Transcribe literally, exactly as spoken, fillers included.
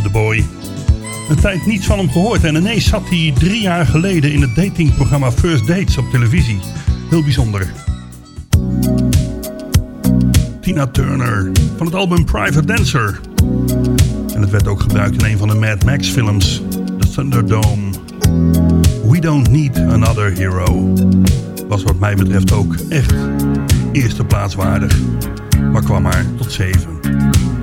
The Boy. Een tijd niets van hem gehoord en ineens zat hij drie jaar geleden in het datingprogramma First Dates op televisie. Heel bijzonder. Tina Turner van het album Private Dancer. En het werd ook gebruikt in een van de Mad Max films, The Thunderdome. We Don't Need Another Hero. Was wat mij betreft ook echt eerste plaatswaardig. Maar kwam maar tot zeven.